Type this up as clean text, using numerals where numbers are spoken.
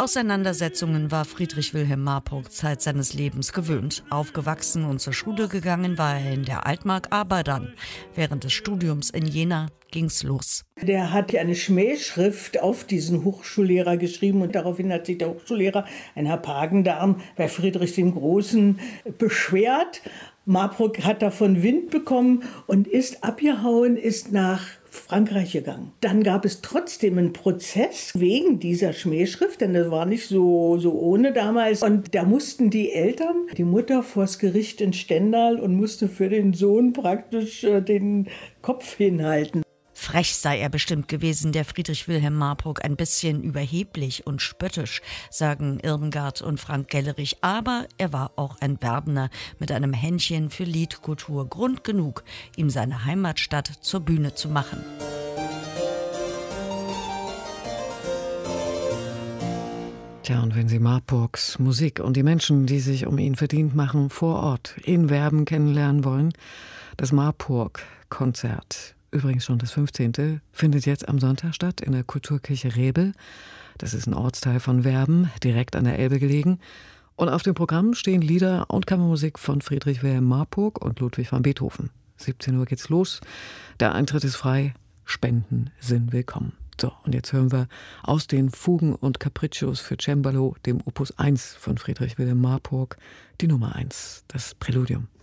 Auseinandersetzungen war Friedrich Wilhelm Marburg Zeit seines Lebens gewöhnt. Aufgewachsen und zur Schule gegangen war er in der Altmark, aber dann, während des Studiums in Jena, ging's los. Der hat eine Schmähschrift auf diesen Hochschullehrer geschrieben und daraufhin hat sich der Hochschullehrer, ein Herr Pagendarm, bei Friedrich dem Großen beschwert. Marburg hat davon Wind bekommen und ist abgehauen, ist nach Frankreich gegangen. Dann gab es trotzdem einen Prozess wegen dieser Schmähschrift, denn das war nicht so ohne damals. Und da mussten die Eltern, die Mutter vors Gericht in Stendal und musste für den Sohn praktisch den Kopf hinhalten. Frech sei er bestimmt gewesen, der Friedrich Wilhelm Marburg, ein bisschen überheblich und spöttisch, sagen Irmgard und Frank Gellerich. Aber er war auch ein Werbener mit einem Händchen für Liedkultur, Grund genug, ihm seine Heimatstadt zur Bühne zu machen. Tja, und wenn Sie Marburgs Musik und die Menschen, die sich um ihn verdient machen, vor Ort in Werben kennenlernen wollen, das Marburg-Konzert, übrigens schon das 15., findet jetzt am Sonntag statt in der Kulturkirche Rebel. Das ist ein Ortsteil von Werben, direkt an der Elbe gelegen. Und auf dem Programm stehen Lieder und Kammermusik von Friedrich Wilhelm Marburg und Ludwig van Beethoven. 17 Uhr geht's los. Der Eintritt ist frei. Spenden sind willkommen. So, und jetzt hören wir aus den Fugen und Capriccios für Cembalo, dem Opus 1 von Friedrich Wilhelm Marburg, die Nummer 1, das Präludium.